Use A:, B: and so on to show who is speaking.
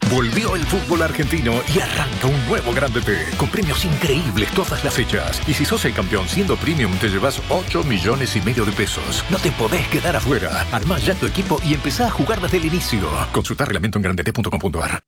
A: Volvió el fútbol argentino y arranca un nuevo Grande T, con premios increíbles todas las fechas. Y si sos el campeón siendo premium, te llevas 8,5 millones de pesos. No te podés quedar afuera. Armá ya tu equipo y empezá a jugar desde el inicio. Consulta reglamento en grandet.com.ar.